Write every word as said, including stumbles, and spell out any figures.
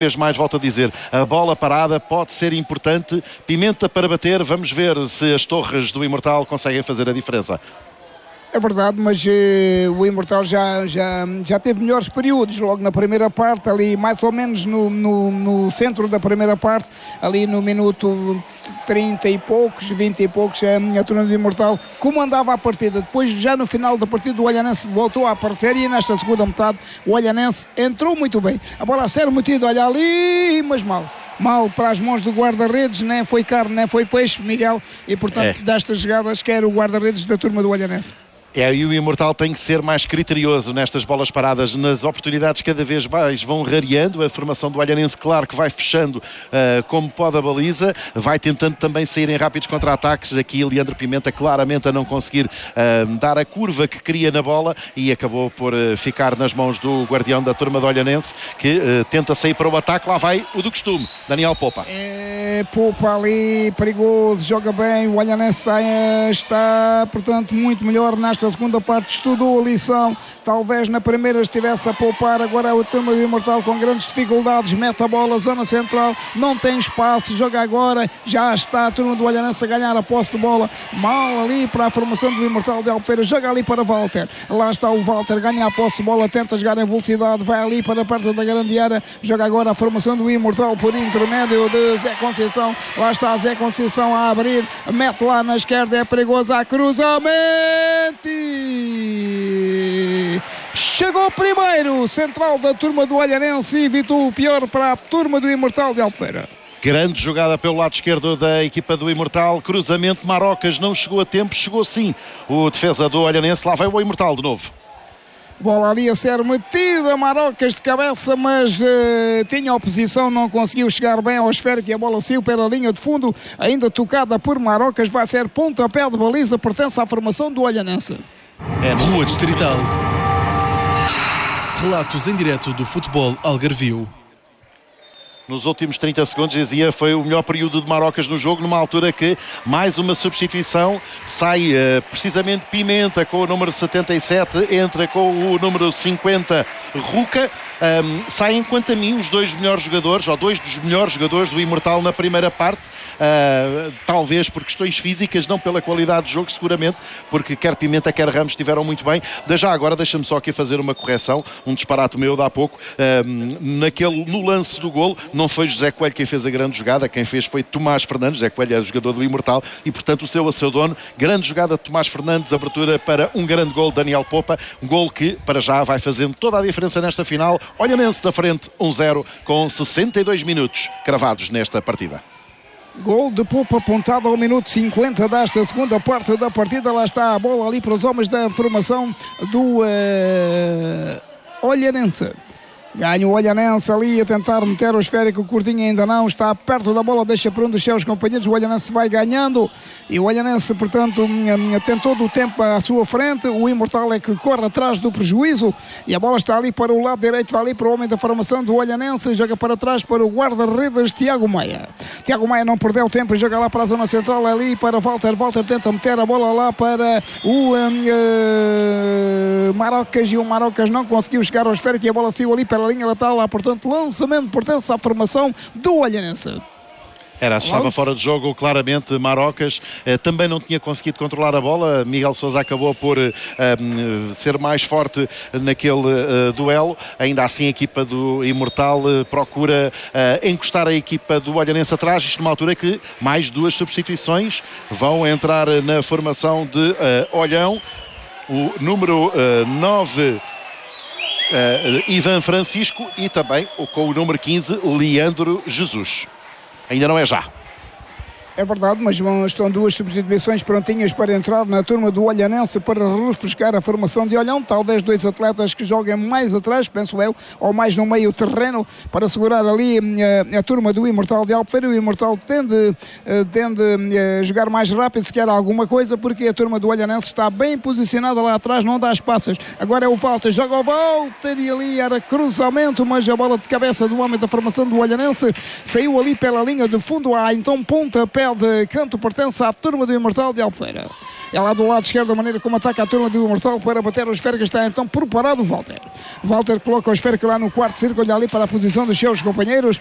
vez mais volto a dizer, a bola parada pode ser importante. Pimenta para bater, vamos ver se as torres do Imortal conseguem fazer a diferença. É verdade, mas uh, o Imortal já, já, já teve melhores períodos logo na primeira parte, ali mais ou menos no, no, no centro da primeira parte, ali no minuto trinta e poucos, vinte e poucos, a, a turma do Imortal comandava a partida. Depois, já no final da partida, o Olhanense voltou a aparecer e nesta segunda metade o Olhanense entrou muito bem. A bola a ser metida, olha ali, mas mal. Mal para as mãos do guarda-redes, nem foi carne, nem foi peixe, Miguel, e portanto, é. destas jogadas quer o guarda-redes da turma do Olhanense. É, e o Imortal tem que ser mais criterioso nestas bolas paradas, nas oportunidades cada vez mais vão rareando, a formação do Olhanense, claro que vai fechando uh, como pode a baliza, vai tentando também sair em rápidos contra-ataques, aqui Leandro Pimenta claramente a não conseguir uh, dar a curva que queria na bola e acabou por uh, ficar nas mãos do guardião da turma do Olhanense, que uh, tenta sair para o ataque, lá vai o do costume, Daniel Popa. É, Popa ali, perigoso, joga bem, o Olhanense está, está portanto muito melhor nesta a segunda parte, estudou a lição, talvez na primeira estivesse a poupar, agora a turma do Imortal com grandes dificuldades, mete a bola, zona central, não tem espaço, joga agora, já está a turma do Olhanense a ganhar a posse de bola, mal ali para a formação do Imortal de Albufeira, joga ali para Walter, lá está o Walter, ganha a posse de bola, tenta jogar em velocidade, vai ali para perto da grande área, joga agora a formação do Imortal por intermédio de Zé Conceição, lá está Zé Conceição a abrir, mete lá na esquerda, é perigoso, a cruzamento. Chegou primeiro, central da turma do Olhanense e evitou o pior para a turma do Imortal de Albufeira. Grande jogada pelo lado esquerdo da equipa do Imortal, cruzamento, Marocas não chegou a tempo, chegou sim o defesa do Olhanense, lá vai o Imortal de novo. Bola ali a ser metida, Marocas de cabeça, mas uh, tinha oposição, não conseguiu chegar bem ao esférico e a bola saiu pela linha de fundo, ainda tocada por Marocas, vai ser pontapé de baliza, pertence à formação do Olhanense. É Rua Distrital. Relatos em direto do futebol algarvio. Nos últimos trinta segundos, dizia, foi o melhor período de Marocas no jogo, numa altura que mais uma substituição, sai uh, precisamente Pimenta com o número setenta e sete, entra com o número cinquenta, Ruca. Um, saem, quanto a mim, os dois melhores jogadores, ou dois dos melhores jogadores do Imortal na primeira parte, uh, talvez por questões físicas, não pela qualidade de jogo, seguramente, porque quer Pimenta, quer Ramos estiveram muito bem. Da já agora, deixa-me só aqui fazer uma correção, um disparate meu de há pouco, um, naquele, no lance do golo, não foi José Coelho quem fez a grande jogada, quem fez foi Tomás Fernandes. José Coelho é o jogador do Imortal e, portanto, o seu a seu dono. Grande jogada de Tomás Fernandes, abertura para um grande gol de Daniel Popa, um gol que, para já, vai fazendo toda a diferença nesta final. Olhanense da frente, um zero, com sessenta e dois minutos cravados nesta partida. Gol de Popa apontado ao minuto cinquenta desta segunda parte da partida. Lá está a bola ali para os homens da formação do uh, Olhanense. Ganha o Olhanense ali a tentar meter o esférico, o Curtinho ainda não, está perto da bola, deixa para um dos seus companheiros, o Olhanense vai ganhando e o Olhanense, portanto, tem todo o tempo à sua frente, o Imortal é que corre atrás do prejuízo e a bola está ali para o lado direito, vai ali para o homem da formação do Olhanense, joga para trás para o guarda-redes Tiago Maia. Tiago Maia não perdeu tempo, joga lá para a zona central, ali para Walter, Walter tenta meter a bola lá para o um, uh, Marocas e o Marocas não conseguiu chegar ao esférico e a bola saiu ali para a linha lateral, lá, portanto, lançamento pertence à formação do Olhanense. Era, estava Lance. Fora de jogo claramente Marocas, eh, também não tinha conseguido controlar a bola, Miguel Sousa acabou por eh, ser mais forte naquele eh, duelo, ainda assim a equipa do Imortal eh, procura eh, encostar a equipa do Olhanense atrás, isto numa altura que mais duas substituições vão entrar na formação de eh, Olhão, o número uh, nove Uh, Ivan Francisco e também com o número quinze Leandro Jesus. Ainda não é já. É verdade, mas vão, estão duas substituições prontinhas para entrar na turma do Olhanense para refrescar a formação de Olhão. Talvez dois atletas que joguem mais atrás, penso eu, ou mais no meio terreno, para segurar ali a, a turma do Imortal de Albufeira. O Imortal tende, tende a jogar mais rápido, se quer alguma coisa, porque a turma do Olhanense está bem posicionada lá atrás, não dá espaços. Agora é o Walter, joga o Walter e ali era cruzamento, mas a bola de cabeça do homem da formação do Olhanense saiu ali pela linha de fundo. Há então pontapé pé de canto, pertence à turma do Imortal de Albufeira. É lá do lado esquerdo a maneira como ataca a turma do Imortal para bater o esférico. Está então preparado o Walter. Walter coloca o esférico lá no quarto círculo, olha ali para a posição dos seus companheiros.